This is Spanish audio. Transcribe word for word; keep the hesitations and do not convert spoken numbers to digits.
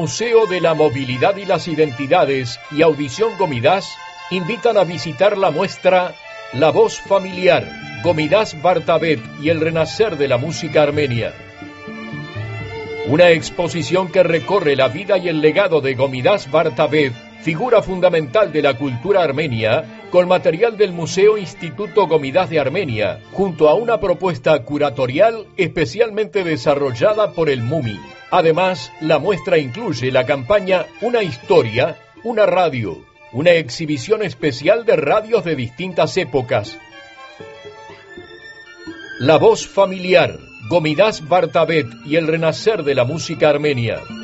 Museo de la Movilidad y las Identidades y Audición Gomidas invitan a visitar la muestra La Voz Familiar, Gomidas Bartabet y el Renacer de la Música Armenia. Una exposición que recorre la vida y el legado de Gomidas Bartabet, figura fundamental de la cultura armenia, con material del Museo Instituto Gomidas de Armenia, junto a una propuesta curatorial especialmente desarrollada por el MUMI. Además, la muestra incluye la campaña Una Historia, una Radio, una exhibición especial de radios de distintas épocas. La Voz Familiar, Gomidas Bartabet y el Renacer de la Música Armenia.